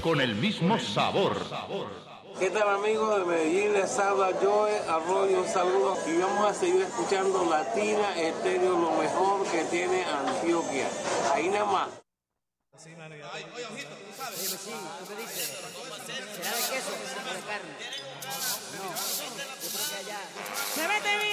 con el mismo sabor. ¿Qué tal, amigos de Medellín? Les habla Joe Arroyo, un saludo y vamos a seguir escuchando Latina Estéreo, lo mejor que tiene Antioquia. Ahí nada más. Sí, mano, ya oye, ojito, tú sabes. Oye, sí, ¿tú qué dices? ¿Será de queso o de carne? No, yo creo que allá. ¡Se mete bien!